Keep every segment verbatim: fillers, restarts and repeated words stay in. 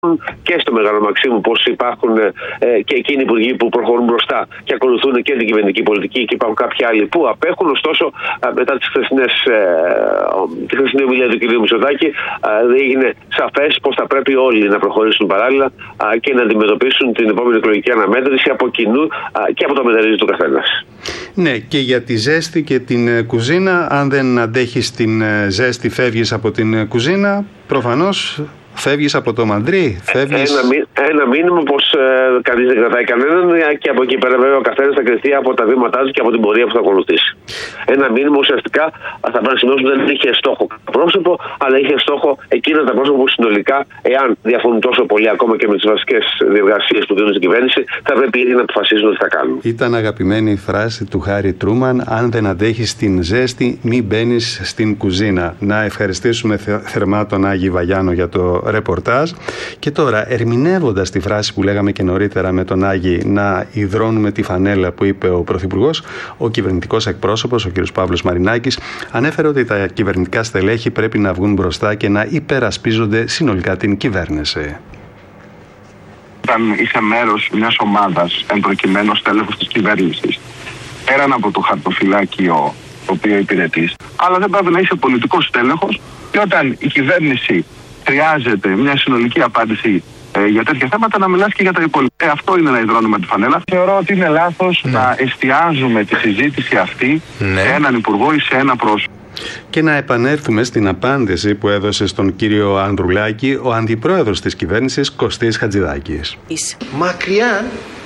και στο Μεγάλο Μαξίμου, πως υπάρχουν ε, και εκείνοι οι υπουργοί που προχωρούν μπροστά και ακολουθούν και την κυβερνητική πολιτική, και υπάρχουν κάποιοι άλλοι που απέχουν. Ωστόσο, ε, μετά τις χθεσινές, ε, τη χθεσινή ομιλία του κ. Μητσοτάκη, ε, έγινε σαφές πως θα πρέπει όλοι να προχωρήσουν παράλληλα ε, και να αντιμετωπίσουν την επόμενη εκλογική αναμέτρηση από κοινού ε, και από το μετερίζει του καθένας. Ναι, και για τη ζέστη και την κουζίνα, αν δεν αντέχεις την ζέστη, φεύγεις από την κουζίνα, προφανώς. Φεύγεις από το μαντρί, φεύγεις... Ένα, ένα μήνυμα πως ε, κανείς δεν κρατάει κανέναν, και από εκεί πέρα βέβαια ο καθένας θα κριθεί από τα βήματά του και από την πορεία που θα ακολουθήσει. Ένα μήνυμα ουσιαστικά θα πρέπει να σημειώσουμε ότι δεν είχε στόχο πρόσωπο, αλλά είχε στόχο εκείνα τα πρόσωπα που συνολικά, εάν διαφωνούν τόσο πολύ ακόμα και με τις βασικές διεργασίες που δίνουν στην κυβέρνηση, θα πρέπει ήδη να αποφασίζουν τι θα κάνουν. Ήταν αγαπημένη η φράση του Χάρη Τρούμαν: αν δεν αντέχεις την ζέστη, μην μπαίνεις στην κουζίνα. Να ευχαριστήσουμε θερμά τον Άγη Βαγιάνο για το ρεπορτάζ. Και τώρα, ερμηνεύοντας τη φράση που λέγαμε και νωρίτερα με τον Άγη, να υδρώνουμε τη φανέλα που είπε ο Πρωθυπουργός, ο κυβερνητικός εκπρόσωπος, ο κ. Παύλος Μαρινάκης, ανέφερε ότι τα κυβερνητικά στελέχη πρέπει να βγουν μπροστά και να υπερασπίζονται συνολικά την κυβέρνηση. Όταν είσαι μέρος μιας ομάδας, εν προκειμένου στέλεχος της κυβέρνησης, πέραν από το χαρτοφυλάκιο το οποίο υπηρετείς, αλλά δεν πρέπει να είσαι πολιτικός στέλεχος, και όταν η κυβέρνηση χρειάζεται μια συνολική απάντηση ε, για τέτοια θέματα, να μιλάς και για τα υπόλοιπα. Ε, αυτό είναι να υδρώνουμε τη φανέλα. Θεωρώ ότι είναι λάθος ναι. να εστιάζουμε τη συζήτηση αυτή ναι. σε έναν υπουργό ή σε ένα πρόσωπο. Και να επανέλθουμε στην απάντηση που έδωσε στον κύριο Ανδρουλάκη ο αντιπρόεδρος της κυβέρνησης, Κωστής Χατζηδάκης. Μακριά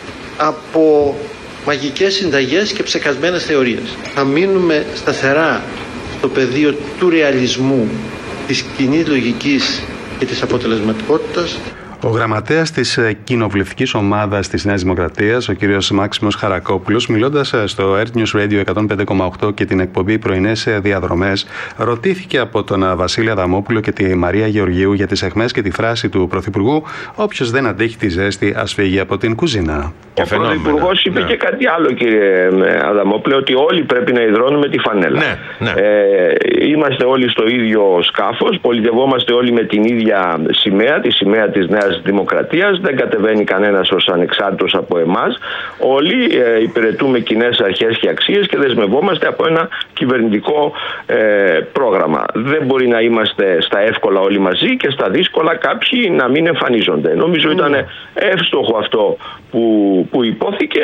από μαγικές συνταγές και ψεκασμένες θεωρίες. Θα μείνουμε σταθερά στο πεδίο του ρεαλισμού, της κοινής λογικής και της αποτελεσματικότητας. Ο γραμματέας της κοινοβουλευτικής ομάδας της Νέας Δημοκρατίας, ο κύριος Μάξιμος Χαρακόπουλος, μιλώντας στο Earth News Radio εκατόν πέντε κόμμα οκτώ και την εκπομπή Πρωινές Διαδρομές, ρωτήθηκε από τον Βασίλη Αδαμόπουλο και τη Μαρία Γεωργίου για τις αιχμές και τη φράση του Πρωθυπουργού: όποιος δεν αντέχει τη ζέστη, ας φύγει από την κουζίνα. Ο Πρωθυπουργός είπε ναι. και κάτι άλλο, κύριε Αδαμόπουλο, ότι όλοι πρέπει να υδρώνουμε τη φανέλα. Ναι, ναι. Ε, είμαστε όλοι στο ίδιο σκάφος, πολιτευόμαστε όλοι με την ίδια σημαία, τη σημαία της Νέας Δημοκρατίας, δεν κατεβαίνει κανένας ως ανεξάρτητος από εμάς. Όλοι ε, υπηρετούμε κοινές αρχές και αξίες και δεσμευόμαστε από ένα κυβερνητικό ε, πρόγραμμα. Δεν μπορεί να είμαστε στα εύκολα όλοι μαζί και στα δύσκολα κάποιοι να μην εμφανίζονται. Νομίζω mm. ήταν εύστοχο αυτό που, που υπόθηκε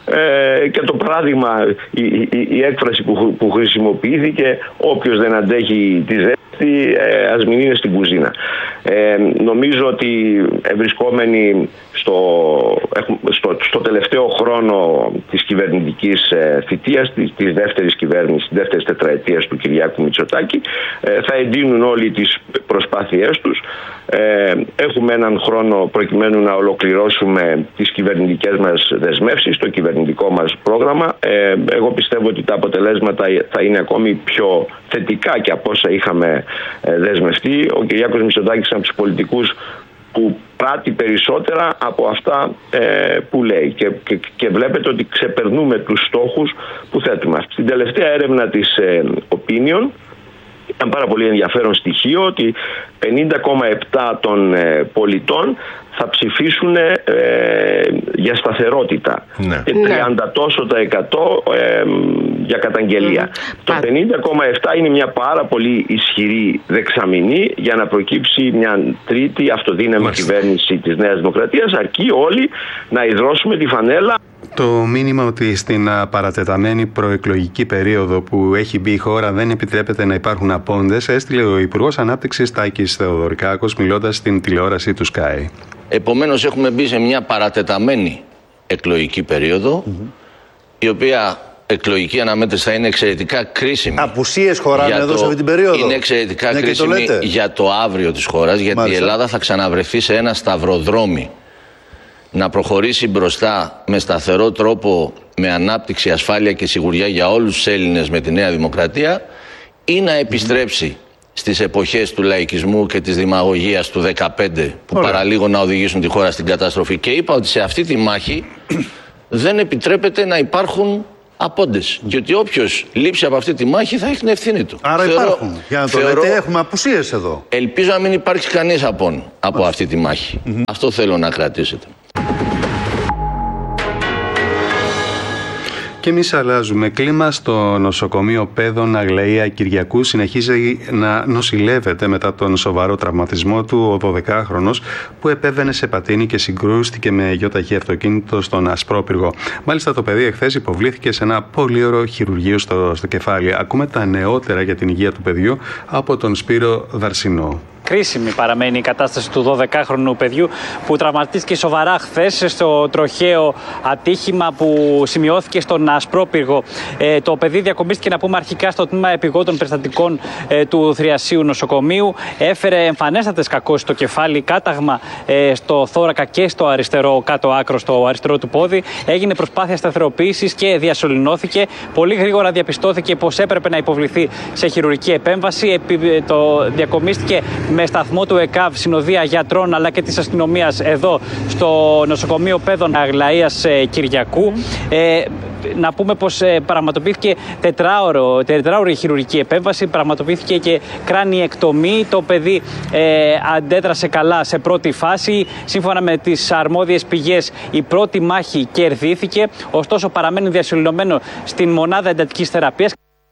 ε, και το παράδειγμα, η, η, η έκφραση που, που χρησιμοποιήθηκε: όποιος δεν αντέχει τη ζέστη, ε, ας μην είναι στην κουζίνα. Ε, νομίζω ότι βρισκόμενοι στο, στο, στο τελευταίο χρόνο της κυβερνητικής ε, θητείας, της, της δεύτερης κυβέρνησης, της δεύτερης τετραετίας του Κυριάκου Μητσοτάκη, ε, θα εντείνουν όλοι τις προσπάθειές τους. Ε, έχουμε έναν χρόνο προκειμένου να ολοκληρώσουμε τις κυβερνητικές μας δεσμεύσεις, το κυβερνητικό μας πρόγραμμα. Ε, εγώ πιστεύω ότι τα αποτελέσματα θα είναι ακόμη πιο θετικά και από όσα είχαμε ε, δεσμευτεί. Ο Κυριάκος Μητσοτάκης είναι από τους πολιτικούς που πράττει περισσότερα από αυτά ε, που λέει και, και, και βλέπετε ότι ξεπερνούμε τους στόχους που θέτουμε. Στην τελευταία έρευνα της ε, Opinion ήταν πάρα πολύ ενδιαφέρον στοιχείο ότι πενήντα κόμμα επτά των ε, πολιτών θα ψηφίσουν ε, για σταθερότητα ναι. και τριάντα ναι. τόσο τα εκατό ε, για καταγγελία. Mm. Το πενήντα κόμμα επτά είναι μια πάρα πολύ ισχυρή δεξαμηνή για να προκύψει μια τρίτη αυτοδύναμη κυβέρνηση της Νέας Δημοκρατίας, αρκεί όλοι να υδρώσουμε τη φανέλα. Το μήνυμα ότι στην παρατεταμένη προεκλογική περίοδο που έχει μπει η χώρα δεν επιτρέπεται να υπάρχουν απόντες, έστειλε ο Υπουργός Ανάπτυξης Τάκης Θεοδωρικάκος μιλώντας στην τηλεόραση του Sky. Επομένως έχουμε μπει σε μια παρατεταμένη εκλογική περίοδο, mm-hmm. η οποία εκλογική αναμέτρηση θα είναι εξαιρετικά κρίσιμη. Απουσίες χωράνε εδώ το... σε αυτή την περίοδο. Είναι εξαιρετικά ναι, κρίσιμη για το αύριο της χώρας, γιατί Μάλιστα. η Ελλάδα θα ξαναβρεθεί σε ένα σταυροδρόμι. Να προχωρήσει μπροστά με σταθερό τρόπο, με ανάπτυξη, ασφάλεια και σιγουριά για όλους τους Έλληνες με τη Νέα Δημοκρατία, ή να επιστρέψει στις εποχές του λαϊκισμού και της δημαγωγίας του δεκαπέντε που Ωραία. παραλίγο να οδηγήσουν τη χώρα στην καταστροφή. Και είπα ότι σε αυτή τη μάχη δεν επιτρέπεται να υπάρχουν απόντες. Και ότι όποιος λείψει από αυτή τη μάχη θα έχει την ευθύνη του. Άρα Θεωρώ, υπάρχουν. Για να το θεωρώ, λέτε, έχουμε απουσίες εδώ. Ελπίζω να μην υπάρξει κανείς απόν από αυτή τη μάχη. Mm-hmm. Αυτό θέλω να κρατήσετε. Και εμείς αλλάζουμε κλίμα. Στο νοσοκομείο Πέδων Αγλαία Κυριακού συνεχίζει να νοσηλεύεται μετά τον σοβαρό τραυματισμό του ο δωδεκάχρονος που επέβαινε σε πατίνι και συγκρούστηκε με γιοταχή αυτοκίνητο στον Ασπρόπυργο. Μάλιστα το παιδί εχθές υποβλήθηκε σε ένα πολύωρο χειρουργείο στο, στο κεφάλι. Ακούμε τα νεότερα για την υγεία του παιδιού από τον Σπύρο Δαρσινό. Κρίσιμη παραμένει η κατάσταση του δωδεκάχρονου παιδιού που τραυματίστηκε σοβαρά χθες στο τροχαίο ατύχημα που σημειώθηκε στον Ασπρόπυργο. Ε, το παιδί διακομίστηκε, να πούμε, αρχικά στο τμήμα επιγόντων περιστατικών ε, του Θριασίου νοσοκομείου. Έφερε εμφανέστατες κακώσεις στο κεφάλι, κάταγμα ε, στο θώρακα και στο αριστερό κάτω άκρο, στο αριστερό του πόδι. Έγινε προσπάθεια σταθεροποίησης και διασωληνώθηκε. Πολύ γρήγορα διαπιστώθηκε πως έπρεπε να υποβληθεί σε χειρουργική επέμβαση. Επί, το διακομίστηκε με σταθμό του ΕΚΑΒ, συνοδεία γιατρών αλλά και της αστυνομίας εδώ στο νοσοκομείο Πέδων Αγλαίας Κυριακού. Ε, να πούμε πως ε, πραγματοποιήθηκε τετράωρο, τετράωρη χειρουργική επέμβαση, πραγματοποιήθηκε και κράνιεκτομή. Το παιδί ε, αντέδρασε καλά σε πρώτη φάση. Σύμφωνα με τις αρμόδιες πηγές, η πρώτη μάχη κερδίθηκε, ωστόσο παραμένει διασωληνωμένο στην μονάδα εντατικής θεραπείας.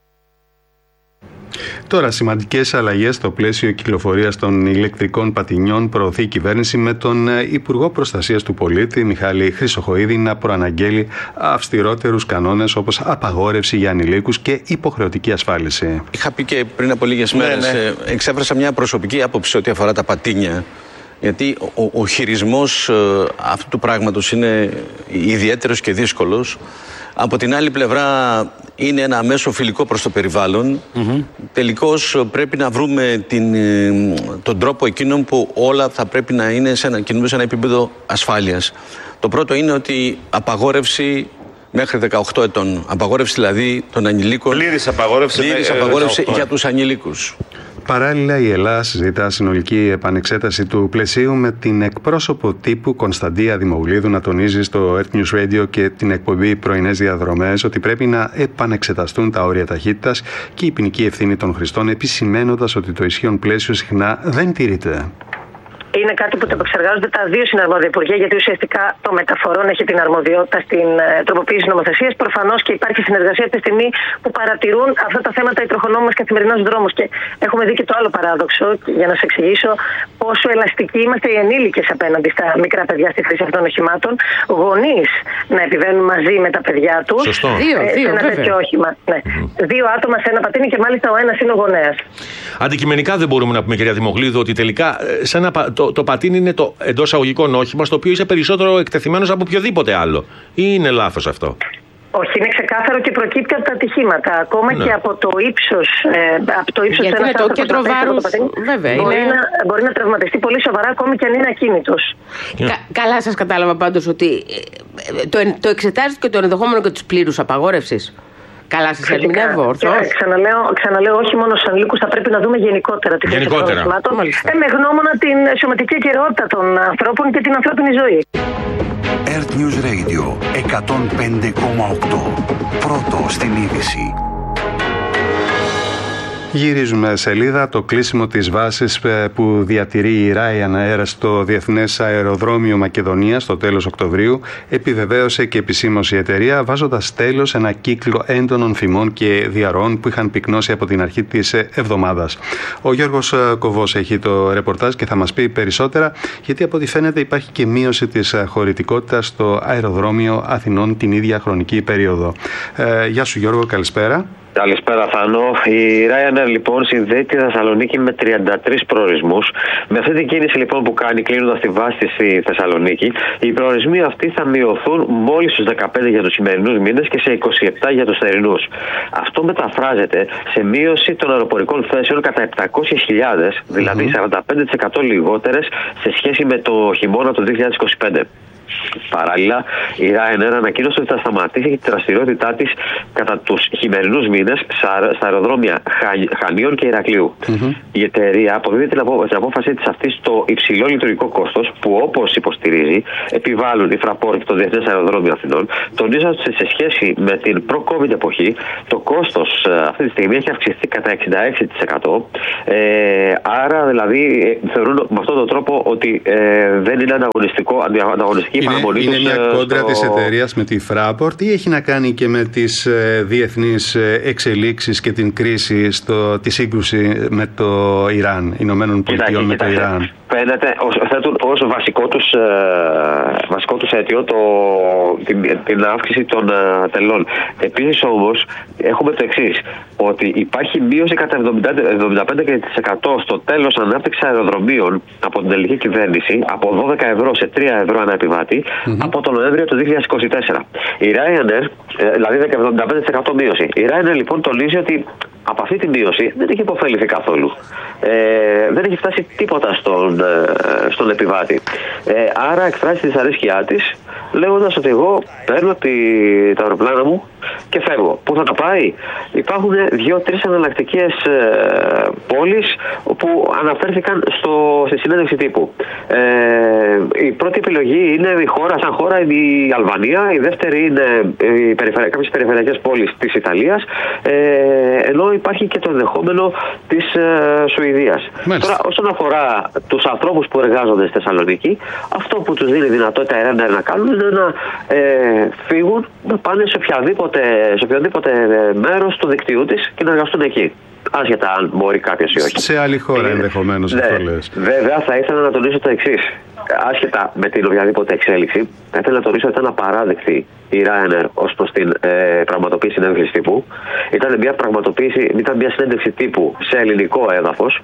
Τώρα, σημαντικές αλλαγές στο πλαίσιο κυκλοφορίας των ηλεκτρικών πατινιών προωθεί η κυβέρνηση με τον Υπουργό Προστασίας του Πολίτη, Μιχάλη Χρυσοχοΐδη, να προαναγγέλει αυστηρότερους κανόνες όπως απαγόρευση για ανηλίκους και υποχρεωτική ασφάλιση. Είχα πει και πριν από λίγες μέρες, ναι, ναι. εξέφρασα μια προσωπική άποψη ό,τι αφορά τα πατίνια. Γιατί ο, ο χειρισμός ε, αυτού του πράγματος είναι ιδιαίτερος και δύσκολος. Από την άλλη πλευρά είναι ένα μέσο φιλικό προς το περιβάλλον. Mm-hmm. Τελικώς πρέπει να βρούμε την, τον τρόπο εκείνον που όλα θα πρέπει να είναι σε ένα, κινούμε σε ένα επίπεδο ασφάλειας. Το πρώτο είναι ότι απαγόρευση μέχρι δεκαοκτώ ετών. Απαγόρευση δηλαδή των ανηλίκων. Πλήρης απαγόρευση, πλήρης απαγόρευση για τους ανηλίκους. Παράλληλα, η Ελλάδα συζητά συνολική επανεξέταση του πλαισίου με την εκπρόσωπο τύπου Κωνσταντία Δημογλίδου να τονίζει στο Earth News Radio και την εκπομπή Πρωινές Διαδρομές ότι πρέπει να επανεξεταστούν τα όρια ταχύτητας και η ποινική ευθύνη των χρηστών, επισημαίνοντας ότι το ισχύον πλαίσιο συχνά δεν τηρείται. Είναι κάτι που το επεξεργάζονται τα δύο συναρμόδια υπουργεία, γιατί ουσιαστικά το μεταφορών έχει την αρμοδιότητα στην ε, τροποποίηση νομοθεσίας. Προφανώς και υπάρχει συνεργασία από τη στιγμή που παρατηρούν αυτά τα θέματα οι τροχονόμοι μας καθημερινά στους δρόμους. Και έχουμε δει και το άλλο παράδοξο, για να σας εξηγήσω πόσο ελαστικοί είμαστε οι ενήλικες απέναντι στα μικρά παιδιά στη χρήση αυτών των οχημάτων. Γονείς να επιβαίνουν μαζί με τα παιδιά τους δύο, ε, δύο, σε ένα βέβαια. τέτοιο όχημα. Ναι. Mm. Δύο άτομα σε ένα πατίνι και μάλιστα ο ένας είναι ο γονέας. Αντικειμενικά δεν μπορούμε να πούμε, κυρία Δημογλίδου, ότι τελικά σε ένα, το, το πατίνι είναι το εντός αγωγικών όχημα στο οποίο είσαι περισσότερο εκτεθειμένος από οποιοδήποτε άλλο. Ή είναι λάθος αυτό? Όχι, είναι ξεκάθαρο και προκύπτει από τα ατυχήματα. Ακόμα ναι. και από το ύψος, ε, από το ύψος του ένας άνθρωπος το βάρους, βέβαια, μπορεί, είναι... να, μπορεί να τραυματιστεί πολύ σοβαρά ακόμη και αν είναι ακίνητος. Κα, καλά σας κατάλαβα πάντως ότι το, το εξετάζεται και το ενδεχόμενο και της πλήρους απαγόρευσης. Καλά σας ερμηνεύω, ορθώς. Ξαναλέω, ξαναλέω, όχι μόνο στους ανηλίκους, θα πρέπει να δούμε γενικότερα τη χρήση των οχημάτων. Ε, με γνώμονα την σωματική ακεραιότητα των ανθρώπων και την ανθρώπινη ζωή. Earth News Radio εκατόν πέντε κόμμα οκτώ. Πρώτο στην είδηση. Γυρίζουμε σελίδα. Το κλείσιμο της βάσης που διατηρεί η Ryanair στο Διεθνές Αεροδρόμιο Μακεδονίας στο τέλος Οκτωβρίου επιβεβαίωσε και επισήμως η εταιρεία, βάζοντας τέλος ένα κύκλο έντονων φημών και διαρροών που είχαν πυκνώσει από την αρχή της εβδομάδας. Ο Γιώργος Κοβός έχει το ρεπορτάζ και θα μας πει περισσότερα, γιατί από ό,τι φαίνεται υπάρχει και μείωση της χωρητικότητας στο αεροδρόμιο Αθηνών την ίδια χρονική περίοδο. Ε, γεια σου Γιώργο, καλησπέρα. Καλησπέρα Θάνο. Η Ryanair λοιπόν συνδέει τη Θεσσαλονίκη με τριάντα τρεις προορισμούς. Με αυτή την κίνηση λοιπόν που κάνει κλείνοντας τη βάση της στη Θεσσαλονίκη, οι προορισμοί αυτοί θα μειωθούν μόλις στους δεκαπέντε για τους σημερινούς μήνες και σε είκοσι επτά για τους θερινούς. Αυτό μεταφράζεται σε μείωση των αεροπορικών θέσεων κατά επτακόσιες χιλιάδες, δηλαδή mm-hmm. σαράντα πέντε τοις εκατό λιγότερες σε σχέση με το χειμώνα του δύο χιλιάδες είκοσι πέντε. Παράλληλα, η Ryanair ανακοίνωσε ότι θα σταματήσει τη δραστηριότητά της κατά τους χειμερινούς μήνες στα αεροδρόμια Χανίων και Ηρακλείου. Mm-hmm. Η εταιρεία αποδίδει την, απο... την απόφασή της αυτή στο υψηλό λειτουργικό κόστος που, όπως υποστηρίζει, επιβάλλουν η Fraport και το Διεθνές Αεροδρόμιο Αθηνών, τονίζοντας ότι σε σχέση με την προ-COVID εποχή το κόστος αυτή τη στιγμή έχει αυξηθεί κατά εξήντα έξι τοις εκατό. Ε, άρα, δηλαδή, θεωρούν με αυτόν τον τρόπο ότι ε, δεν είναι ανταγωνιστικό, ανταγωνιστική η παραμονή. Είναι μια κόντρα στο... της εταιρείας με τη Fraport ή έχει να κάνει και με τις ε, διεθνείς εξελίξεις και την κρίση, στο, τη σύγκρουση με το Ιράν, Ηνωμένων Πολιτειών με το Ιράν? Φαίνεται θέτουν ως βασικό τους, ε, βασικό τους αίτιο το, την, την αύξηση των ε, τελών. Επίσης όμως έχουμε το εξής, ότι υπάρχει μείωση κατά εβδομήντα πέντε τοις εκατό στο τέλος ανάπτυξης αεροδρομίων από την ελληνική κυβέρνηση, από δώδεκα ευρώ σε τρία ευρώ ανά επιβάτη, mm-hmm. από τον Νοέμβριο του δύο χιλιάδες είκοσι τέσσερα. Η Ryanair, δηλαδή εβδομήντα πέντε τοις εκατό μείωση. Η Ryanair λοιπόν τονίζει ότι από αυτή τη μείωση δεν έχει υποφέληθει καθόλου. Ε, δεν έχει φτάσει τίποτα στον, ε, στον επιβάτη. Ε, άρα εκφράζει τη δυσαρέσκειά της, λέγοντας ότι εγώ παίρνω τη, τα αεροπλάνα μου και φεύγω. Πού θα τα πάει? Υπάρχουν δύο-τρεις εναλλακτικές ε, πόλεις που αναφέρθηκαν στο, στη συνέντευξη τύπου. Ε, η πρώτη επιλογή είναι η χώρα, σαν χώρα είναι η Αλβανία, η δεύτερη είναι οι περιφερει, κάποιες περιφερειακές πόλεις της Ιταλίας, ε, ενώ υπάρχει και το ενδεχόμενο της ε, Σουηδίας. Μάλιστα. Τώρα, όσον αφορά τους ανθρώπους που εργάζονται στη Θεσσαλονίκη, αυτό που τους δίνει δυνατότητα η Ryanair να κάνουν είναι να ε, φύγουν, να πάνε σε οποιαδήποτε, σε οποιοδήποτε μέρος του δικτύου της και να εργαστούν εκεί. Άσχετα αν μπορεί κάποιος ή όχι. Σε άλλη χώρα ενδεχομένως, ναι, αυτό λες. Βέβαια, θα ήθελα να τονίσω το εξής. Άσχετα με την οποιαδήποτε εξέλιξη, θα ήθελα να τονίσω ότι ήταν απαράδεκτη η Ryanair ως προς την ε, πραγματοποίηση συνέντευξης τύπου. Ήταν μια πραγματοποίηση, ήταν μια συνέντευξη τύπου σε ελληνικό έδαφος.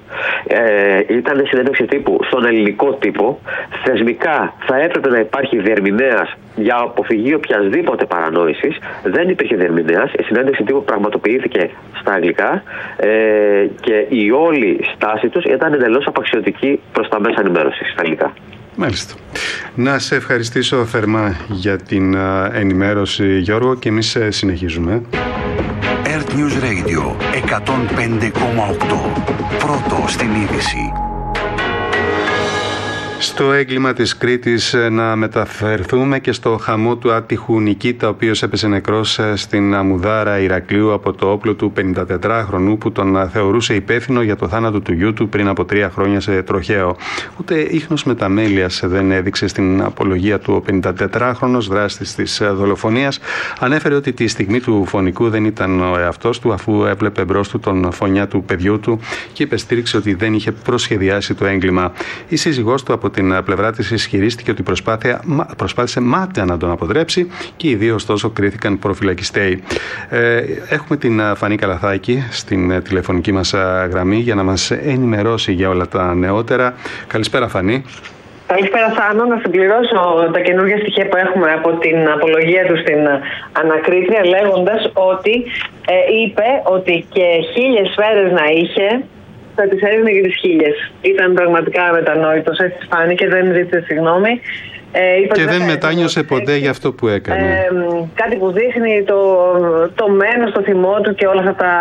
Ε, ήταν συνέντευξη τύπου στον ελληνικό τύπο. Θεσμικά θα έπρεπε να υπάρχει διερμηνέας για αποφυγή οποιασδήποτε παρανόησης. Δεν υπήρχε διερμηνέας. Η συνέντευξη τύπου πραγματοποιήθηκε στα αγγλικά ε, και η όλη στάση τους ήταν εντελώς απαξιωτική προς τα μέσα ενημέρωσης στα αγγλικά. Μάλιστα. Να σε ευχαριστήσω θερμά για την ενημέρωση, Γιώργο, και εμείς συνεχίζουμε. Earth News Radio εκατόν πέντε κόμμα οκτώ. Πρώτο στην είδηση. Στο έγκλημα της Κρήτης να μεταφερθούμε και στο χαμό του άτυχου Νικήτα, ο οποίος έπεσε νεκρός στην Αμμουδάρα Ηρακλείου από το όπλο του πενηντατετράχρονου που τον θεωρούσε υπεύθυνο για το θάνατο του γιού του πριν από τρία χρόνια σε τροχαίο. Ούτε ίχνος μεταμέλειας δεν έδειξε στην απολογία του. Ο πενηντατετράχρονος, δράστης της δολοφονίας, ανέφερε ότι τη στιγμή του φωνικού δεν ήταν ο εαυτός του, αφού έβλεπε μπρος του τον φωνιά του παιδιού του, και υπεστήριξε ότι δεν είχε προσχεδιάσει το έγκλημα. Η σύζυγός του από την πλευρά της ισχυρίστηκε ότι προσπάθεια, προσπάθησε μάταια να τον αποτρέψει και οι δύο ωστόσο κρίθηκαν προφυλακιστέοι. Ε, έχουμε την Φανή Καλαθάκη στην τηλεφωνική μας γραμμή για να μας ενημερώσει για όλα τα νεότερα. Καλησπέρα, Φανή. Καλησπέρα, Θάνο. Να συμπληρώσω τα καινούργια στοιχεία που έχουμε από την απολογία του στην ανακρίτρια, λέγοντας ότι ε, είπε ότι και χίλιες σφαίρες να είχε, θα τις έδινε και τις χίλιες. Ήταν πραγματικά μετανόητος, έτσι φάνηκε, δεν ζήτησε συγγνώμη. Ε, και δεν μετάνιωσε ποτέ για αυτό που έκανε. Ε, κάτι που δείχνει το, το μένος, το θυμό του και όλα αυτά τα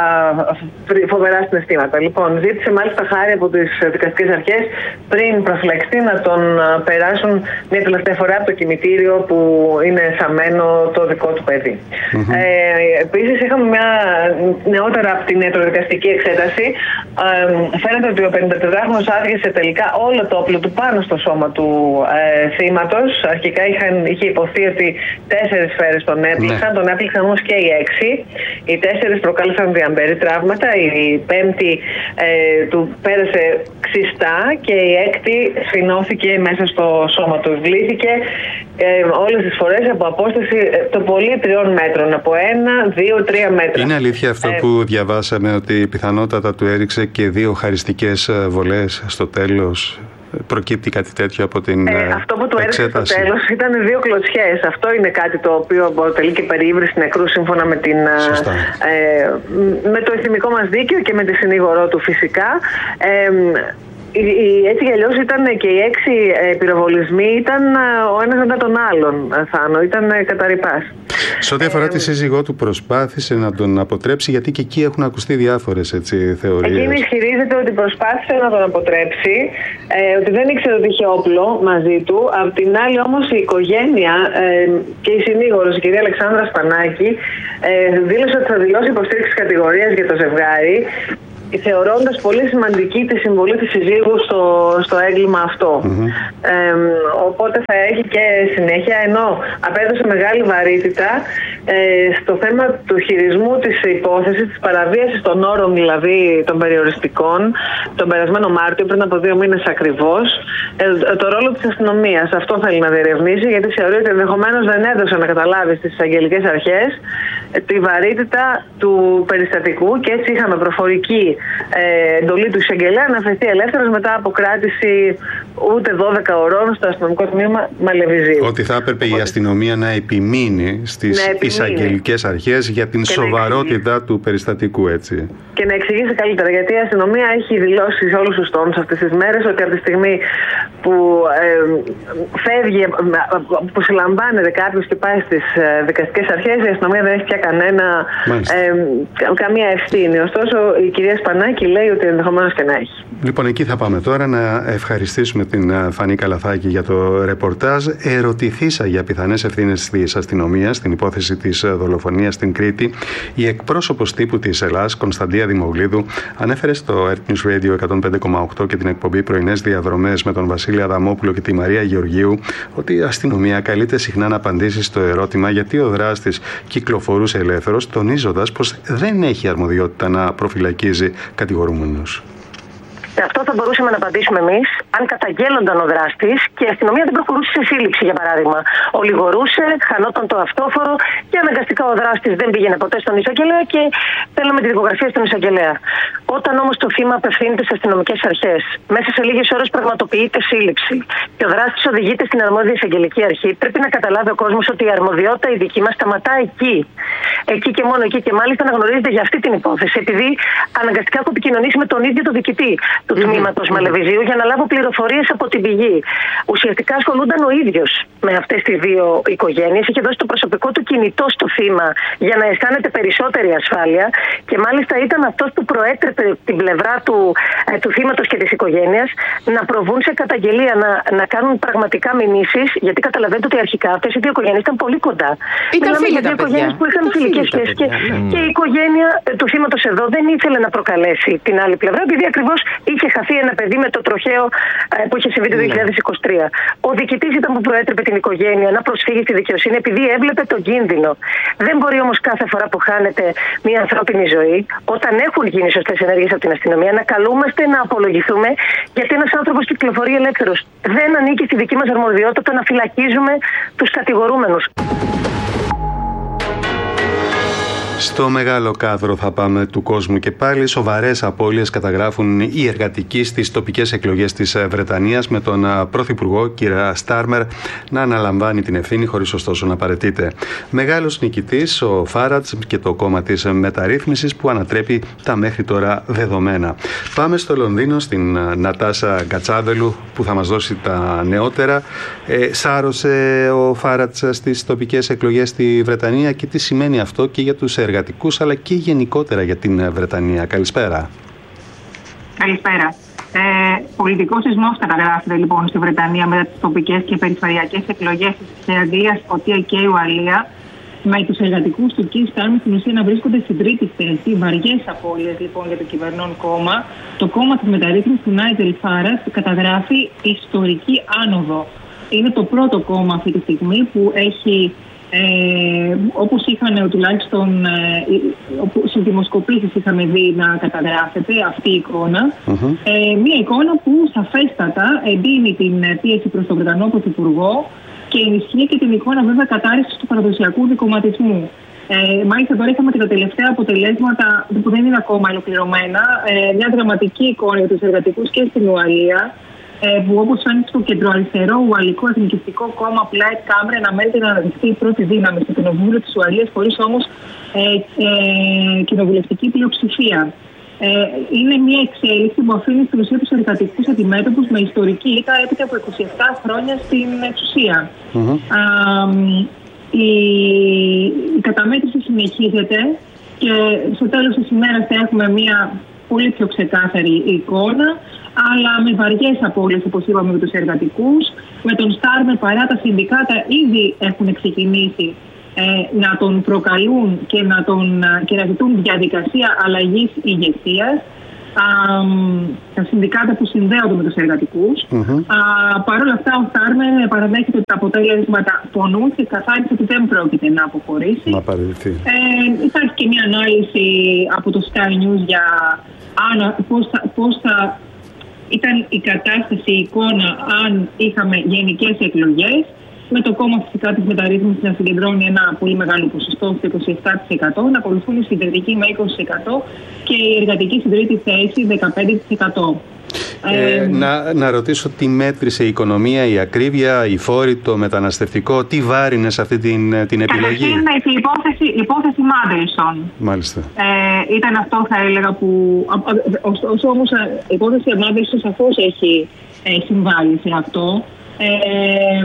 φοβερά συναισθήματα. Λοιπόν, ζήτησε μάλιστα χάρη από τις δικαστικές αρχές πριν προφυλακιστεί να τον περάσουν μια τελευταία φορά από το κημητήριο που είναι σαμένο το δικό του παιδί. Mm-hmm. Ε, επίσης, είχαμε μια νεότερα από την ιατροδικαστική εξέταση. Ε, φαίνεται ότι ο πενηντατετράχρονος άδειασε τελικά όλο το όπλο του πάνω στο σώμα του ε, θύματος. Αρχικά είχαν, είχε υποθεί ότι τέσσερις σφαίρες τον έπληξαν, ναι. Τον έπληξαν όμως και οι έξι. Οι τέσσερις προκάλεσαν διαμπερή τραύματα, η πέμπτη ε, του πέρασε ξιστά και η έκτη σφινώθηκε μέσα στο σώμα του. Βλήθηκε ε, όλες τις φορές από απόσταση ε, το πολύ τριών μέτρων, από ένα, δύο, τρία μέτρα. Είναι αλήθεια αυτό ε, που διαβάσαμε, ότι πιθανότατα του έριξε και δύο χαριστικές βολές στο τέλος? Προκύπτει κάτι τέτοιο από την ε, αυτό που του έριξε στο τέλος ήταν δύο κλωτσιές. Αυτό είναι κάτι το οποίο αποτελεί και περιήβρηση νεκρού σύμφωνα με, την, ε, με το εθνικό μας δίκαιο και με τη συνήγορό του φυσικά. Ε, Έτσι κι αλλιώς ήταν και οι έξι πυροβολισμοί, ήταν ο ένας μετά τον άλλον, Θάνο, ήταν καταρρυπάς. Σε ό,τι αφορά ε, τη σύζυγό του, προσπάθησε να τον αποτρέψει, γιατί και εκεί έχουν ακουστεί διάφορες έτσι, θεωρίες. Εκείνη ισχυρίζεται ότι προσπάθησε να τον αποτρέψει, ε, ότι δεν ήξερε ότι είχε όπλο μαζί του. Απ' την άλλη όμως η οικογένεια ε, και η συνήγορος, η κυρία Αλεξάνδρα Σπανάκη, ε, δήλωσε ότι θα δηλώσει υποστήριξη κατηγορίας για το ζευγάρι, θεωρώντας πολύ σημαντική τη συμβολή της συζύγου στο, στο έγκλημα αυτό. Mm-hmm. Ε, οπότε θα έχει και συνέχεια, ενώ απέδωσε μεγάλη βαρύτητα ε, στο θέμα του χειρισμού της υπόθεσης, της παραβίασης των όρων δηλαδή των περιοριστικών, τον περασμένο Μάρτιο, πριν από δύο μήνες ακριβώς, ε, το ρόλο της αστυνομίας. Αυτό θέλει να διερευνήσει, γιατί θεωρεί ότι ενδεχομένως δεν έδωσε να καταλάβει στις εισαγγελικές αρχές ε, τη βαρύτητα του περιστατικού, και έτσι είχαμε προφορική Ε, εντολή του εισαγγελέα να αφαιθεί ελεύθερος μετά από κράτηση ούτε δώδεκα ωρών στο αστυνομικό τμήμα Μαλεβιζίου. Ότι θα έπρεπε η αστυνομία να επιμείνει στις εισαγγελικές αρχές για την και σοβαρότητα του περιστατικού, έτσι. Και να εξηγήσει καλύτερα, γιατί η αστυνομία έχει δηλώσει σε όλους τους τόνους αυτές τις μέρες ότι από τη στιγμή που ε, φεύγει, που συλλαμβάνεται κάποιος και πάει στις ε, δικαστικές αρχές, η αστυνομία δεν έχει πια κανένα, ε, καμία ευθύνη. Ωστόσο, η κυρία Σπανάκη λέει ότι ενδεχομένως και να έχει. Λοιπόν, εκεί θα πάμε τώρα. Να ευχαριστήσουμε την Φανή Καλαθάκη για το ρεπορτάζ. Ερωτηθήσα για πιθανές ευθύνες της αστυνομίας στην υπόθεση της δολοφονίας στην Κρήτη, η εκπρόσωπος τύπου της Ελλάς, Κωνσταντία Δημογλίδου, ανέφερε στο Earth News Radio εκατόν πέντε κόμμα οκτώ και την εκπομπή Πρωινές Διαδρομές με τον Βασίλη Αδαμόπουλο και τη Μαρία Γεωργίου ότι η αστυνομία καλείται συχνά να απαντήσει στο ερώτημα γιατί ο δράστης κυκλοφορούσε ελεύθερος, τονίζοντας πως δεν έχει αρμοδιότητα να προφυλακίζει κατηγορούμενους. Σε αυτό θα μπορούσαμε να απαντήσουμε εμείς, αν καταγγέλλονταν ο δράστης και η αστυνομία δεν προχωρούσε σε σύλληψη, για παράδειγμα. Ολιγορούσε, χανόταν το αυτόφορο και αναγκαστικά ο δράστης δεν πήγαινε ποτέ στον εισαγγελέα και θέλαμε τη δικογραφία στον εισαγγελέα. Όταν όμως το θύμα απευθύνεται στις αστυνομικές αρχές, μέσα σε λίγες ώρες πραγματοποιείται σύλληψη και ο δράστης οδηγείται στην αρμόδια εισαγγελική αρχή, πρέπει να καταλάβει ο κόσμος ότι η αρμοδιότητα η δική μας σταματά εκεί. Εκεί και μόνο εκεί, και μάλιστα να γνωρίζετε για αυτή την υπόθεση, επειδή αναγκαστικά έχω επικοινωνήσει με τον ίδιο τον διοικητή του τμήματος mm-hmm. Μαλεβιζίου για να λάβω πληροφορίες από την πηγή. Ουσιαστικά ασχολούνταν ο ίδιος με αυτές τις δύο οικογένειες. Είχε δώσει το προσωπικό του κινητό στο θύμα για να αισθάνεται περισσότερη ασφάλεια και μάλιστα ήταν αυτός που προέτρεπε την πλευρά του, ε, του θύματος και της οικογένειας να προβούν σε καταγγελία, να, να κάνουν πραγματικά μηνύσεις, γιατί καταλαβαίνετε ότι αρχικά αυτές οι δύο οικογένειες ήταν πολύ κοντά. Ήταν φίλοι τα παιδιά. Που είχαν φιλικές σχέσεις και, mm. και η οικογένεια του θύματος εδώ δεν ήθελε να προκαλέσει την άλλη πλευρά, επειδή ακριβώς είχε χαθεί ένα παιδί με το τροχαίο που είχε συμβεί το δύο χιλιάδες είκοσι τρία. Ο διοικητής ήταν που προέτρεπε την οικογένεια να προσφύγει στη δικαιοσύνη επειδή έβλεπε τον κίνδυνο. Δεν μπορεί όμως κάθε φορά που χάνεται μια ανθρώπινη ζωή, όταν έχουν γίνει σωστές ενέργειες από την αστυνομία, να καλούμαστε να απολογηθούμε γιατί ένας άνθρωπος κυκλοφορεί ελεύθερος. Δεν ανήκει στη δική μας αρμοδιότητα να φυλακίζουμε τους κατηγορούμενους. Στο μεγάλο κάδρο θα πάμε του κόσμου και πάλι. Σοβαρές απώλειες καταγράφουν οι εργατικοί στις τοπικές εκλογές της Βρετανίας, με τον Πρωθυπουργό κ. Στάρμερ να αναλαμβάνει την ευθύνη, χωρίς ωστόσο να παραιτείται. Μεγάλος νικητής ο Φάρατς και το κόμμα της μεταρρύθμισης που ανατρέπει τα μέχρι τώρα δεδομένα. Πάμε στο Λονδίνο, στην Νατάσα Γκατσάβελου που θα μας δώσει τα νεότερα. Ε, σάρωσε ο Φάρατς στις τοπικές εκλογές στη Βρετανία και τι σημαίνει αυτό και για τους εργατικούς αλλά και γενικότερα για την Βρετανία. Καλησπέρα. Καλησπέρα. Ε, πολιτικός σεισμός καταγράφεται λοιπόν στη Βρετανία μετά τις τοπικές και περιφερειακές εκλογές της Αγγλίας, Σκωτία και Ουαλία, με τους εργατικούς του Keir Starmer στην ουσία να βρίσκονται στην τρίτη θέση. Βαριές απώλειες λοιπόν για το κυβερνών κόμμα. Το κόμμα της μεταρρύθμισης του Νάιτζελ Φάραντζ καταγράφει ιστορική άνοδο. Είναι το πρώτο κόμμα αυτή τη στιγμή που έχει, Ε, όπως είχαν τουλάχιστον ε, σε δημοσκοπήσεις είχαμε δει να καταγράφεται αυτή η εικόνα, uh-huh. ε, μια εικόνα που σαφέστατα εντείνει την πίεση προς τον Βρετανό Πρωθυπουργό και ενισχύει και την εικόνα βέβαια κατάρρευσης του παραδοσιακού δικομματισμού. Ε, μάλιστα τώρα είχαμε και τα τελευταία αποτελέσματα που δεν είναι ακόμα ολοκληρωμένα, ε, μια δραματική εικόνα για τους εργατικούς και στην Ουαλία, που όπως φαίνεται στο κεντροαριστερό Ουαλικό Εθνικιστικό Κόμμα Plaid Cymru αναμένεται να αναδειχθεί η πρώτη δύναμη στο κοινοβούλιο της Ουαλίας, χωρίς όμως ε, ε, κοινοβουλευτική πλειοψηφία. Ε, είναι μια εξέλιξη που αφήνει στην ουσία τους εργατικούς αντιμέτωπους με ιστορική ήττα έπειτα από είκοσι επτά χρόνια στην εξουσία. Mm-hmm. Α, η, η καταμέτρηση συνεχίζεται και στο τέλος της ημέρας θα έχουμε μια πολύ πιο ξεκάθαρη εικόνα, αλλά με βαριές απώλειες, όπως είπαμε, με τους εργατικούς. Με τον Στάρμερ, παρά τα συνδικάτα ήδη έχουν ξεκινήσει ε, να τον προκαλούν και να, τον, και να ζητούν διαδικασία αλλαγής ηγεσίας. Α, τα συνδικάτα που συνδέονται με τους εργατικούς. Mm-hmm. Α, Παρ' όλα αυτά, ο Στάρμερ παραδέχεται ότι τα αποτέλεσματα πονούν και καθάρισε ότι δεν πρόκειται να αποχωρήσει. Να παραιτηθεί. Ε, υπάρχει και μια ανάλυση από το Sky News για πώς θα, πώς θα ήταν η κατάσταση, η εικόνα αν είχαμε γενικές εκλογές. Με το κόμμα φυσικά της μεταρρύθμισης να συγκεντρώνει ένα πολύ μεγάλο ποσοστό στο είκοσι επτά τοις εκατό, να ακολουθούν οι συντηρητικοί με είκοσι τοις εκατό και η εργατική στην τρίτη θέση δεκαπέντε τοις εκατό. Ε, ε, να, να ρωτήσω τι μέτρησε η οικονομία, η ακρίβεια, η φόρη, το μεταναστευτικό, τι βάρινε σε αυτή την, την επιλογή. Καταρχήν η υπόθεση, η υπόθεση Μάντελσον. Μάλιστα. Ε, ήταν αυτό, θα έλεγα, που. Ωστόσο όμως η υπόθεση Μάντελσον σαφώς έχει ε, συμβάλει σε αυτό. Ε,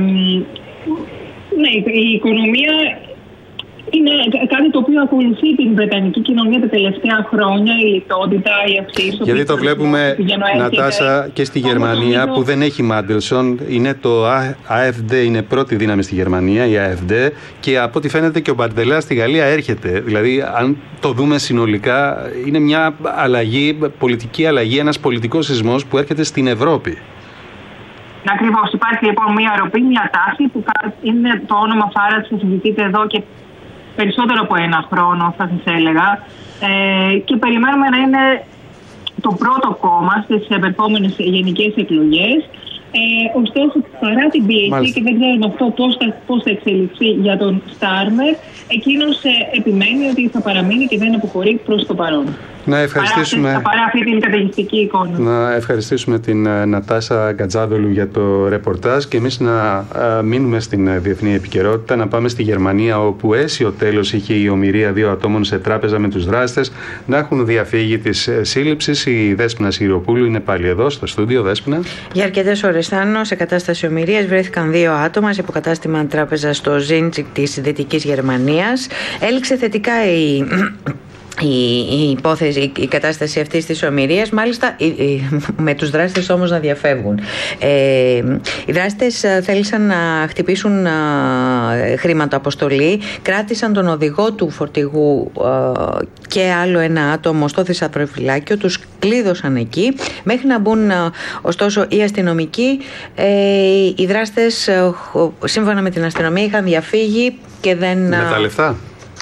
ναι, η οικονομία είναι κάτι το οποίο ακολουθεί την βρετανική κοινωνία τα τελευταία χρόνια, η λιτότητα, η αυξήση. Γιατί το βλέπουμε, Νατάσα, και στη Γερμανία που δεν έχει Μάντελσον. Είναι το AfD, είναι πρώτη δύναμη στη Γερμανία, η AfD, και από ό,τι φαίνεται και ο Μπαρντελά στη Γαλλία έρχεται. Δηλαδή, αν το δούμε συνολικά, είναι μια αλλαγή, πολιτική αλλαγή, ένας πολιτικός σεισμός που έρχεται στην Ευρώπη. Ακριβώς. Υπάρχει λοιπόν μια ροπή, μια τάση που είναι το όνομα Φάραντς, που συζητείται εδώ και περισσότερο από ένα χρόνο, θα σας έλεγα. Ε, και περιμένουμε να είναι το πρώτο κόμμα στις επερχόμενες γενικές εκλογές. Ε, ωστόσο, παρά την πίεση, και δεν ξέρουμε αυτό πώς θα, πώς θα εξελιχθεί για τον Στάρμερ, εκείνος ε, επιμένει ότι θα παραμείνει και δεν αποχωρεί προς το παρόν. Να ευχαριστήσουμε, παρά, παρά αυτή την καταιγιστική εικόνα. Να ευχαριστήσουμε την uh, Νατάσα Γκατζάδολου για το ρεπορτάζ και εμείς να uh, μείνουμε στην uh, διεθνή επικαιρότητα, να πάμε στη Γερμανία, όπου αίσιο τέλος είχε η ομηρία δύο ατόμων σε τράπεζα με τους δράστες να έχουν διαφύγει της uh, σύλληψης. Η Δέσποινα Συριοπούλου είναι πάλι εδώ στο στούντιο. Δέσποινα. Για αρκετές ώρες, Θάνο, σε κατάσταση ομηρίας βρέθηκαν δύο άτομα σε υποκατάστημα τράπεζα στο Ζίντσικ της Δυτικής Γερμανίας. Έληξε θετικά η Η, η υπόθεση, η κατάσταση αυτής της ομηρίας, μάλιστα η, η, με τους δράστες όμως να διαφεύγουν. Ε, οι δράστες θέλησαν να χτυπήσουν α, χρηματοαποστολή, κράτησαν τον οδηγό του φορτηγού α, και άλλο ένα άτομο στο θησαυροφυλάκιο, τους κλείδωσαν εκεί μέχρι να μπουν α, ωστόσο οι αστυνομικοί. Ε, οι δράστες α, σύμφωνα με την αστυνομία είχαν διαφύγει και δεν... Με τα λεφτά.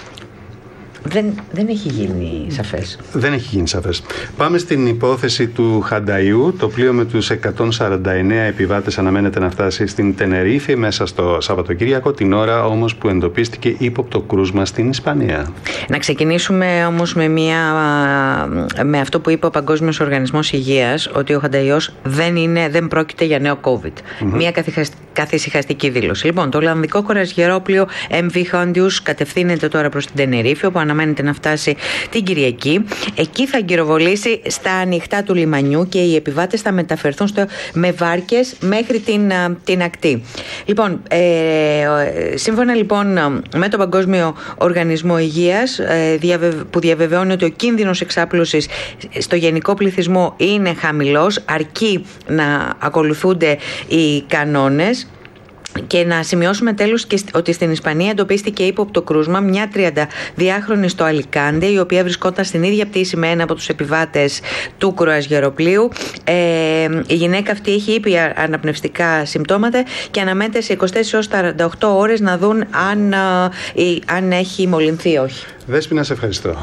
Δεν, δεν έχει γίνει σαφές. Δεν έχει γίνει σαφές. Πάμε στην υπόθεση του Χανταϊού. Το πλοίο με τους εκατόν σαράντα εννέα επιβάτες αναμένεται να φτάσει στην Τενερίφη μέσα στο Σαββατοκύριακο, την ώρα όμως που εντοπίστηκε ύποπτο κρούσμα στην Ισπανία. Να ξεκινήσουμε όμως με, μια, με αυτό που είπε ο Παγκόσμιος Οργανισμός Υγείας, ότι ο Χανταϊός δεν, είναι, δεν πρόκειται για νέο COVID. Mm-hmm. Μια καθησυχαστική δήλωση. Λοιπόν, το Ολλανδικό κορασγερόπλοιο εμ βι Hondius κατευθύνεται τώρα προς την Τενερίφη, όπου αναμένεται να φτάσει την Κυριακή. Εκεί θα γυροβολήσει στα ανοιχτά του λιμανιού και οι επιβάτες θα μεταφερθούν στο, με βάρκες μέχρι την, την ακτή. Λοιπόν, ε, σύμφωνα λοιπόν με τον Παγκόσμιο Οργανισμό Υγείας, ε, διαβεβαι, που διαβεβαιώνει ότι ο κίνδυνος εξάπλωσης στο γενικό πληθυσμό είναι χαμηλός, αρκεί να ακολουθούνται οι κανόνες. Και να σημειώσουμε τέλος και ότι στην Ισπανία εντοπίστηκε ύποπτο κρούσμα μια τριανταδυάχρονη στο Αλικάντε, η οποία βρισκόταν στην ίδια πτήση με ένα από τους επιβάτες του κρουαζιεροπλοίου. Ε, η γυναίκα αυτή έχει ήπια αναπνευστικά συμπτώματα και αναμένεται σε είκοσι τέσσερις έως σαράντα οκτώ ώρες να δουν αν, αν έχει μολυνθεί ή όχι. Δέσποινα, σε ευχαριστώ.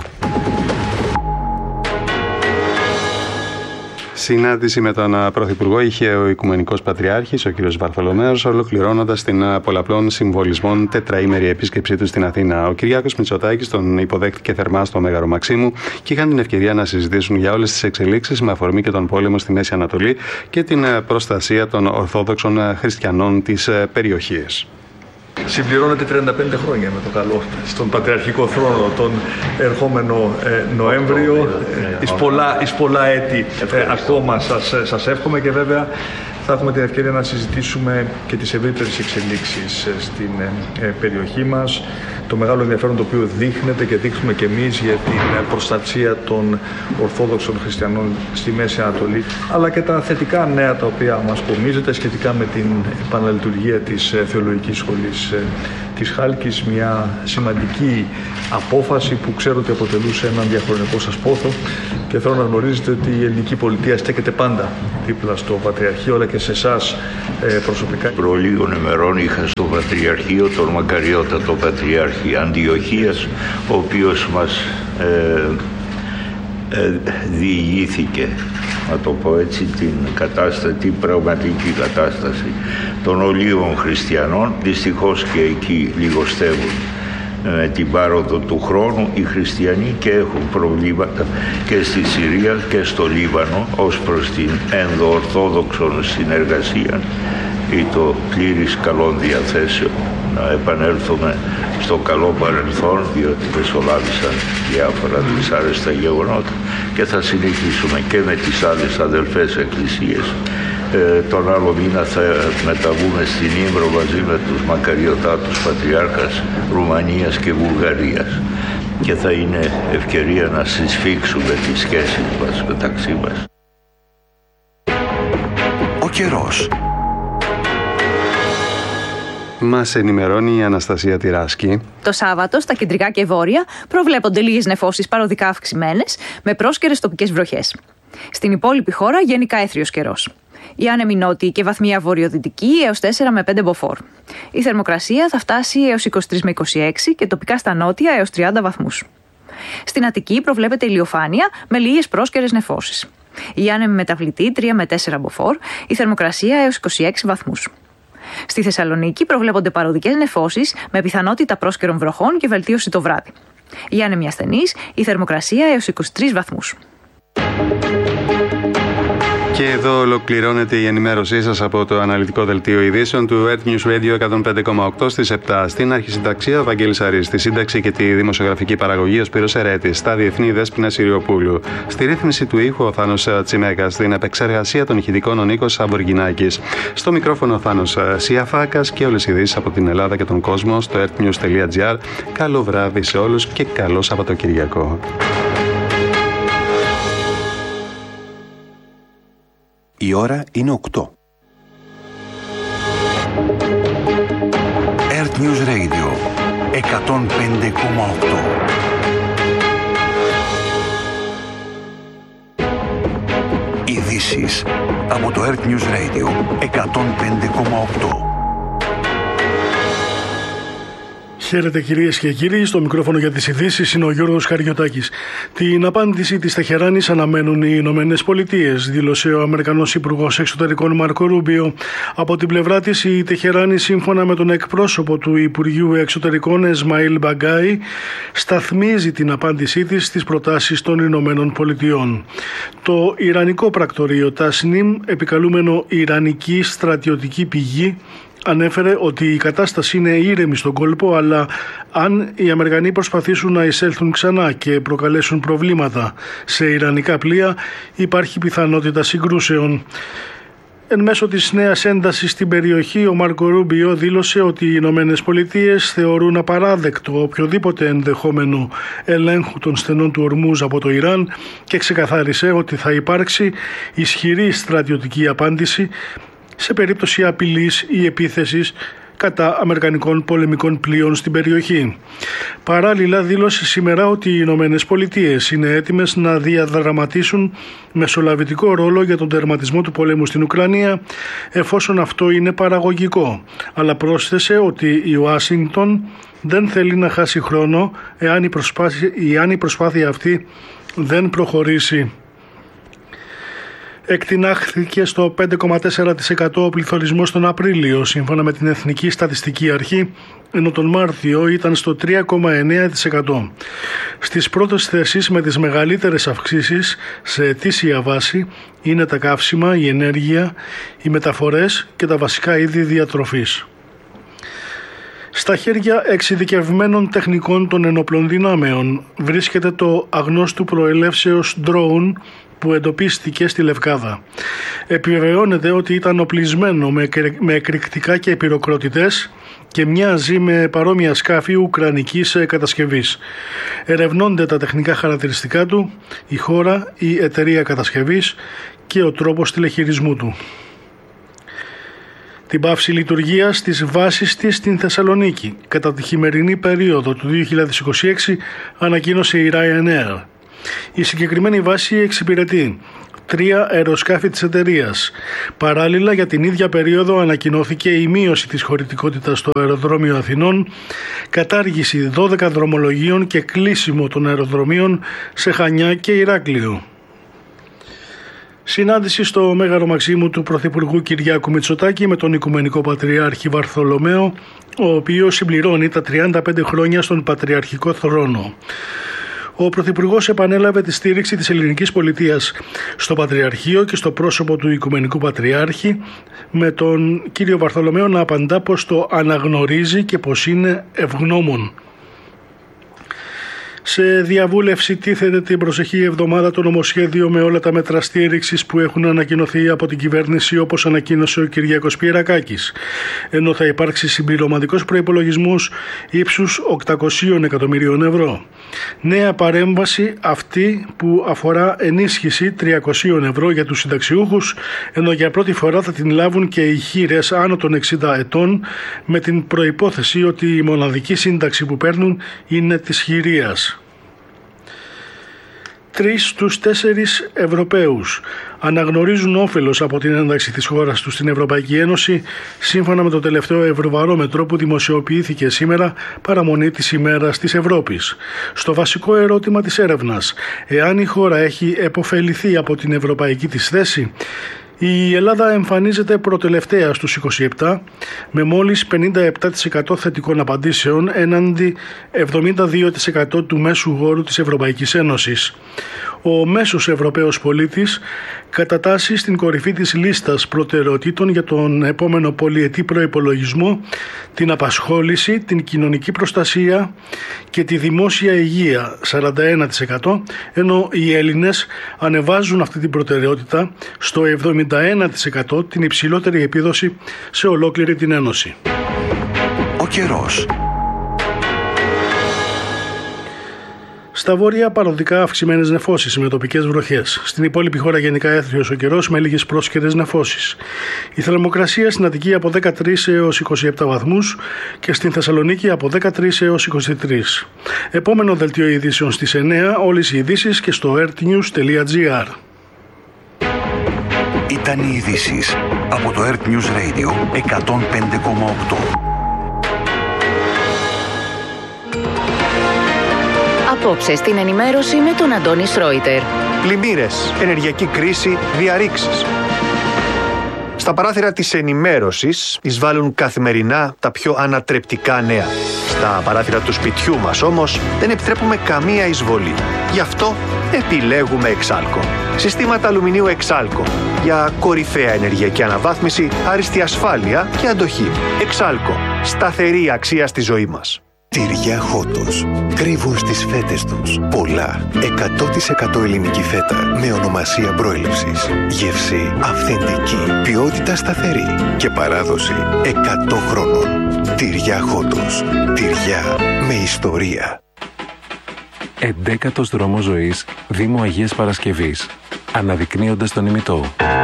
Συνάντηση με τον Πρωθυπουργό είχε ο Οικουμενικός Πατριάρχης, ο κ. Βαρθολομέος, ολοκληρώνοντας την πολλαπλών συμβολισμών τετραήμερη επίσκεψή του στην Αθήνα. Ο Κυριάκος Μητσοτάκης τον υποδέχτηκε θερμά στο Μέγαρο Μαξίμου και είχαν την ευκαιρία να συζητήσουν για όλες τις εξελίξεις με αφορμή και τον πόλεμο στη Μέση Ανατολή και την προστασία των Ορθόδοξων Χριστιανών της περιοχής. συμπληρώνεται τριάντα πέντε χρόνια με το καλό στον πατριαρχικό θρόνο τον ερχόμενο ε, Νοέμβριο. Ε, εις, πολλά, εις πολλά έτη ε, ακόμα σας, σας εύχομαι και βέβαια θα έχουμε την ευκαιρία να συζητήσουμε και τις ευρύτερες εξελίξεις στην ε, περιοχή μας, το μεγάλο ενδιαφέρον το οποίο δείχνεται και δείχνουμε και εμείς για την προστασία των Ορθόδοξων Χριστιανών στη Μέση Ανατολή, αλλά και τα θετικά νέα τα οποία μας πομίζεται σχετικά με την επαναλειτουργία της Θεολογικής Σχολής της Χάλκης, μια σημαντική απόφαση που ξέρω ότι αποτελούσε έναν διαχρονικό σας πόθο και θέλω να γνωρίζετε ότι η ελληνική πολιτεία στέκεται πάντα δίπλα στο Πατριαρχείο αλλά και σε εσάς ε, προσωπικά. Προ λίγων ημερών είχα στο Πατριαρχείο τον μακαριότατο Πατριάρχη Αντιοχίας, ο οποίος μας ε, ε, διηγήθηκε, να το πω έτσι, την κατάσταση, την πραγματική κατάσταση των ολίγων χριστιανών. Δυστυχώς και εκεί λιγοστεύουν με την πάροδο του χρόνου οι χριστιανοί και έχουν προβλήματα και στη Συρία και στο Λίβανο ως προς την ενδοορθόδοξον συνεργασία ή το πλήρης καλών διαθέσεων να επανέλθουμε στο καλό παρελθόν, διότι μεσολάβησαν διάφορα δυσάρεστα γεγονότα και θα συνεχίσουμε και με τις άλλες αδελφές εκκλησίες. Ε, τον άλλο μήνα θα μεταβούμε στην Ήμβρο μαζί με τους μακαριωτάτους Πατριάρχας Ρουμανίας και Βουλγαρίας και θα είναι ευκαιρία να συσφίξουμε τις σχέσεις μας μεταξύ μας. Ο καιρός. Μας ενημερώνει η Αναστασία Τυράσκη. Το Σάββατο στα κεντρικά και βόρεια προβλέπονται λίγες νεφώσεις παροδικά αυξημένες με πρόσκαιρες τοπικές βροχές. Στην υπόλοιπη χώρα γενικά έθριος καιρός. Οι άνεμοι νότιοι και βαθμία βορειοδυτική έως τέσσερα με πέντε μποφόρ. Η θερμοκρασία θα φτάσει έως είκοσι τρία με είκοσι έξι και τοπικά στα νότια έως τριάντα βαθμούς. Στην Αττική προβλέπεται ηλιοφάνεια με λίγες πρόσκαιρες νεφώσεις. Οι άνεμοι μεταβλητή τρία με τέσσερα μποφόρ, η θερμοκρασία έως είκοσι έξι βαθμούς. Στη Θεσσαλονίκη προβλέπονται παροδικές νεφώσεις με πιθανότητα πρόσκαιρων βροχών και βελτίωση το βράδυ. Οι άνεμοι ασθενείς, η θερμοκρασία έως είκοσι τρεις βαθμούς. Και εδώ ολοκληρώνεται η ενημέρωσή σας από το αναλυτικό δελτίο ειδήσεων του Earth News Radio εκατόν πέντε κόμμα οκτώ στις επτά. Στην αρχισυνταξία ο Βαγγέλης Αρής, στη σύνταξη και τη δημοσιογραφική παραγωγή ο Σπύρος Ερέτης, στα διεθνή Δέσποινα Συριοπούλου, στη ρύθμιση του ήχου ο Θάνος Τσιμέκας, στην επεξεργασία των ηχητικών ο Νίκος Αμποργινάκης, στο μικρόφωνο ο Θάνος Σιαφάκας και όλες οι ειδήσεις από την Ελλάδα και τον κόσμο στο earthnews τελεία gr. Καλό βράδυ σε όλους και καλό Σαββατοκυριακό. Η ώρα είναι οκτώ. Earth News Radio εκατόν πέντε κόμμα οκτώ. Ειδήσεις από το Earth News Radio εκατόν πέντε κόμμα οκτώ. Χαίρετε κυρίες και κύριοι, στο μικρόφωνο για τις ειδήσεις είναι ο Γιώργος Χαριωτάκης. Την απάντηση της Τεχεράνης αναμένουν οι Ηνωμένες Πολιτείες, δήλωσε ο Αμερικανός Υπουργός Εξωτερικών Μάρκο Ρούμπιο. Από την πλευρά της, η Τεχεράνη, σύμφωνα με τον εκπρόσωπο του Υπουργείου Εξωτερικών Εσμαήλ Μπαγκάι, σταθμίζει την απάντησή της στις προτάσεις των Ηνωμένων Πολιτειών. Το Ιρανικό πρακτορείο Τασνίμ, επικαλούμενο Ιρανική στρατιωτική πηγή, ανέφερε ότι η κατάσταση είναι ήρεμη στον κόλπο, αλλά αν οι Αμερικανοί προσπαθήσουν να εισέλθουν ξανά και προκαλέσουν προβλήματα σε ιρανικά πλοία, υπάρχει πιθανότητα συγκρούσεων. Εν μέσω της νέας έντασης στην περιοχή, ο Μάρκο Ρούμπιο δήλωσε ότι οι Ηνωμένες Πολιτείες θεωρούν απαράδεκτο οποιοδήποτε ενδεχόμενο ελέγχου των στενών του Ορμούζ από το Ιράν και ξεκαθάρισε ότι θα υπάρξει ισχυρή στρατιωτική απάντηση σε περίπτωση απειλής ή επίθεσης κατά αμερικανικών πολεμικών πλοίων στην περιοχή. Παράλληλα, δήλωσε σήμερα ότι οι Ηνωμένες Πολιτείες είναι έτοιμες να διαδραματίσουν μεσολαβητικό ρόλο για τον τερματισμό του πολέμου στην Ουκρανία, εφόσον αυτό είναι παραγωγικό. Αλλά πρόσθεσε ότι η Ουάσιγκτον δεν θέλει να χάσει χρόνο εάν η προσπάθεια, εάν η προσπάθεια αυτή δεν προχωρήσει. Εκτινάχθηκε στο πέντε κόμμα τέσσερα τοις εκατό ο πληθωρισμός τον Απρίλιο, σύμφωνα με την Εθνική Στατιστική Αρχή, ενώ τον Μάρτιο ήταν στο τρία κόμμα εννέα τοις εκατό. Στις πρώτες θέσεις με τις μεγαλύτερες αυξήσεις σε ετήσια βάση είναι τα καύσιμα, η ενέργεια, οι μεταφορές και τα βασικά είδη διατροφής. Στα χέρια εξειδικευμένων τεχνικών των ενόπλων δυνάμεων βρίσκεται το αγνώστου προελεύσεως ντρόουν που εντοπίστηκε στη Λευκάδα. Επιβεβαιώνεται ότι ήταν οπλισμένο με εκρηκτικά και πυροκροτητές και μοιάζει με παρόμοια σκάφη ουκρανικής κατασκευής. Ερευνώνται τα τεχνικά χαρακτηριστικά του, η χώρα, η εταιρεία κατασκευής και ο τρόπος τηλεχειρισμού του. Την πάυση λειτουργίας της βάσης της στην Θεσσαλονίκη κατά τη χειμερινή περίοδο του δύο χιλιάδες είκοσι έξι ανακοίνωσε η Ryanair. Η συγκεκριμένη βάση εξυπηρετεί τρία αεροσκάφη της εταιρείας. Παράλληλα, για την ίδια περίοδο ανακοινώθηκε η μείωση της χωρητικότητας στο αεροδρόμιο Αθηνών, κατάργηση δώδεκα δρομολογίων και κλείσιμο των αεροδρομίων σε Χανιά και Ηράκλειο. Συνάντηση στο Μέγαρο Μαξίμου του Πρωθυπουργού Κυριάκου Μητσοτάκη με τον Οικουμενικό Πατριάρχη Βαρθολομαίο, ο οποίος συμπληρώνει τα τριάντα πέντε χρόνια στον Πατριαρχικό θρόνο. Ο Πρωθυπουργός επανέλαβε τη στήριξη της ελληνικής πολιτείας στο Πατριαρχείο και στο πρόσωπο του Οικουμενικού Πατριάρχη, με τον κύριο Βαρθολομαίο να απαντά πως το αναγνωρίζει και πως είναι ευγνώμων. Σε διαβούλευση τίθεται την προσεχή εβδομάδα το νομοσχέδιο με όλα τα μέτρα στήριξης που έχουν ανακοινωθεί από την κυβέρνηση, όπως ανακοίνωσε ο Κυριάκος Πιερακάκης, ενώ θα υπάρξει συμπληρωματικός προϋπολογισμός ύψους οκτακόσια εκατομμυρίων ευρώ. Νέα παρέμβαση αυτή που αφορά ενίσχυση τριακόσια ευρώ για τους συνταξιούχους, ενώ για πρώτη φορά θα την λάβουν και οι χήρες άνω των εξήντα ετών, με την προϋπόθεση ότι η μοναδική σύνταξη που παίρνουν είναι της χειρίας. Τρεις στους τέσσερις Ευρωπαίους αναγνωρίζουν όφελος από την ένταξη της χώρας τους στην Ευρωπαϊκή Ένωση, σύμφωνα με το τελευταίο Ευρωβαρόμετρο που δημοσιοποιήθηκε σήμερα, παραμονή της ημέρας της Ευρώπης. Στο βασικό ερώτημα της έρευνας, εάν η χώρα έχει επωφεληθεί από την ευρωπαϊκή της θέση, η Ελλάδα εμφανίζεται προτελευταία στους είκοσι επτά, με μόλις πενήντα επτά τοις εκατό θετικών απαντήσεων έναντι εβδομήντα δύο τοις εκατό του μέσου όρου της Ευρωπαϊκής Ένωσης. Ο μέσος Ευρωπαίος πολίτης κατατάσσει στην κορυφή της λίστας προτεραιοτήτων για τον επόμενο πολυετή προϋπολογισμό την απασχόληση, την κοινωνική προστασία και τη δημόσια υγεία σαράντα ένα τοις εκατό, ενώ οι Έλληνες ανεβάζουν αυτή την προτεραιότητα στο εβδομήντα ένα τοις εκατό, την υψηλότερη επίδοση σε ολόκληρη την Ένωση. Ο καιρός. Στα βόρεια παροδικά αυξημένες νεφώσεις με τοπικές βροχές. Στην υπόλοιπη χώρα γενικά έθριος ο καιρός με λίγες πρόσκαιρες νεφώσεις. Η θερμοκρασία στην Αττική από δεκατρείς έως είκοσι επτά βαθμούς και στην Θεσσαλονίκη από δεκατρείς έως είκοσι τρεις. Επόμενο δελτίο ειδήσεων στις εννιά, όλες οι ειδήσεις και στο ertnews τελεία gr. Ήταν οι ειδήσεις από το Earth News Radio εκατόν πέντε κόμμα οκτώ. Απόψε στην ενημέρωση με τον Αντώνη Σρόιτερ. Πλημμύρες, ενεργειακή κρίση, διαρρήξεις. Στα παράθυρα της ενημέρωσης εισβάλλουν καθημερινά τα πιο ανατρεπτικά νέα. Στα παράθυρα του σπιτιού μας όμως δεν επιτρέπουμε καμία εισβολή. Γι' αυτό επιλέγουμε Εξάλκο. Συστήματα αλουμινίου Εξάλκο για κορυφαία ενεργειακή αναβάθμιση, άριστη ασφάλεια και αντοχή. Εξάλκο. Σταθερή αξία στη ζωή μας. Τυριά Χότος. Κρύβουν στις φέτες τους πολλά. εκατό τοις εκατό ελληνική φέτα με ονομασία προέλευσης. Γεύση αυθεντική. Ποιότητα σταθερή. Και παράδοση εκατό χρόνων. Τυριά Χότος. Τυριά με ιστορία. Εντέκατος δρόμος ζωής, Δήμο Αγίας Παρασκευής. Αναδεικνύοντας τον ημιτό.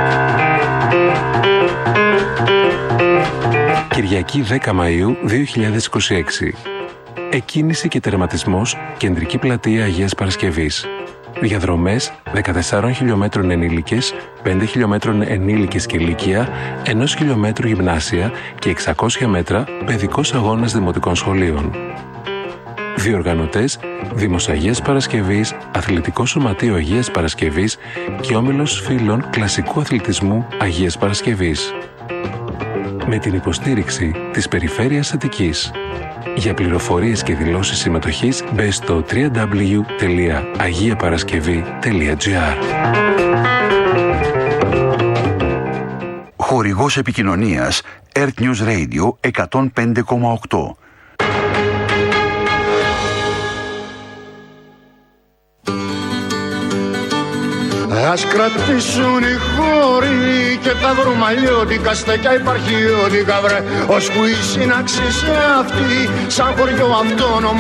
Κυριακή δέκα Μαΐου δύο χιλιάδες είκοσι έξι. Εκκίνηση και τερματισμός, Κεντρική Πλατεία Αγίας Παρασκευής. Διαδρομές δεκατεσσάρων χιλιόμετρων ενήλικες, πέντε χιλιόμετρων ενήλικες και ηλικία, ενός χιλιόμετρου γυμνάσια και εξακόσια μέτρα παιδικός αγώνας δημοτικών σχολείων. Διοργανωτές Δήμος Αγίας Παρασκευής, Αθλητικό Σωματείο Αγίας Παρασκευής και Όμιλος Φίλων Κλασικού Αθλητισμού Αγίας Παρασκευής. Με την υποστήριξη της Περιφέρειας Αττικής. Για πληροφορίες και δηλώσεις συμμετοχής μπε στο double-u double-u double-u τελεία αγία παρασκευή τελεία gr. Χορηγός επικοινωνίας Earth News Radio εκατόν πέντε κόμμα οκτώ. Ας κρατήσουν οι χώροι και τα βρωμαλιώτικα στεκιά υπαρχιώτικα βρε, ώσπου η σύναξη σε αυτή σαν χωριό αυτόνομο